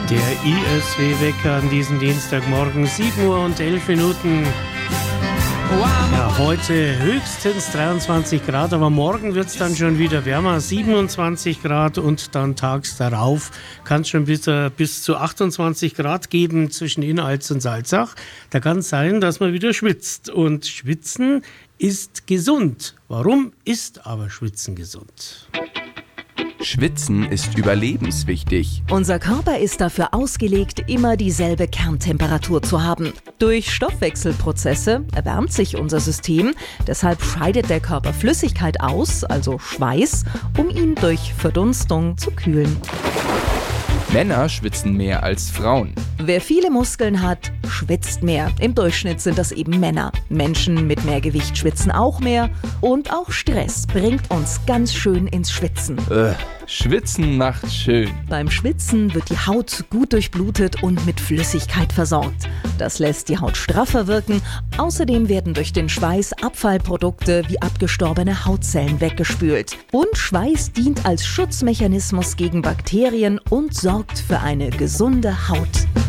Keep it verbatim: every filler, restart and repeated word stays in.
Der I S W-Wecker an diesem Dienstagmorgen, sieben Uhr und elf Minuten. Ja, heute höchstens dreiundzwanzig Grad, aber morgen wird es dann schon wieder wärmer, siebenundzwanzig Grad, und dann tags darauf kann es schon bis, äh, bis zu achtundzwanzig Grad geben zwischen Inalz und Salzach. Da kann es sein, dass man wieder schwitzt, und Schwitzen ist gesund. Warum ist aber Schwitzen gesund? Schwitzen ist überlebenswichtig. Unser Körper ist dafür ausgelegt, immer dieselbe Kerntemperatur zu haben. Durch Stoffwechselprozesse erwärmt sich unser System, deshalb scheidet der Körper Flüssigkeit aus, also Schweiß, um ihn durch Verdunstung zu kühlen. Männer schwitzen mehr als Frauen. Wer viele Muskeln hat, schwitzt mehr. Im Durchschnitt sind das eben Männer. Menschen mit mehr Gewicht schwitzen auch mehr. Und auch Stress bringt uns ganz schön ins Schwitzen. Äh, Schwitzen macht schön. Beim Schwitzen wird die Haut gut durchblutet und mit Flüssigkeit versorgt. Das lässt die Haut straffer wirken. Außerdem werden durch den Schweiß Abfallprodukte wie abgestorbene Hautzellen weggespült. Und Schweiß dient als Schutzmechanismus gegen Bakterien und sorgt für eine gesunde Haut.